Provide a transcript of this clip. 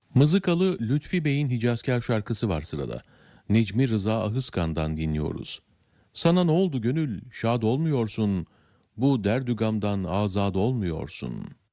Mızıkalı Lütfi Bey'in Hicazkar şarkısı var sırada. Necmi Rıza Ahıskan'dan dinliyoruz. Sana ne oldu gönül, şad olmuyorsun, bu derdü gamdan azad olmuyorsun.